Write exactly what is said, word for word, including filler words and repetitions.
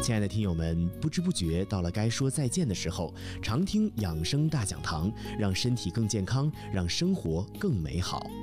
亲爱的听友们，不知不觉到了该说再见的时候，常听养生大讲堂，让身体更健康，让生活更美好。